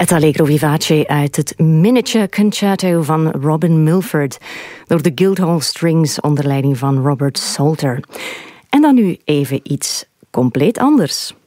Het Allegro vivace uit het Miniature Concerto van Robin Milford door de Guildhall Strings onder leiding van Robert Salter. En dan nu even iets compleet anders.